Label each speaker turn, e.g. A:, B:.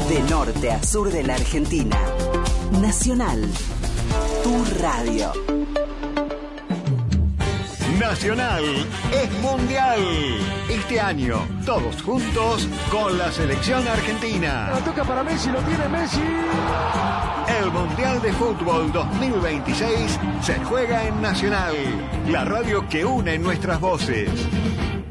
A: De norte a sur de la Argentina. Nacional, tu radio.
B: Nacional es mundial. Este año, todos juntos con la selección argentina.
C: La toca para Messi, lo tiene Messi.
B: El Mundial de Fútbol 2026 se juega en Nacional, la radio que une nuestras voces.